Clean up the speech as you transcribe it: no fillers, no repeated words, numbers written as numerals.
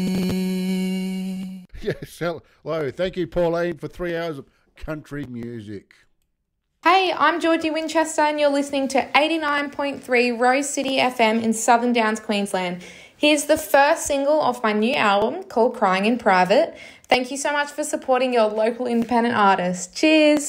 Yes, hello. Thank you, Pauline, for 3 hours of country music. Hey, I'm Georgie Winchester and you're listening to 89.3 Rose City FM in Southern Downs, Queensland. Here's the first single off my new album called Crying in Private. Thank you so much for supporting your local independent artist. Cheers!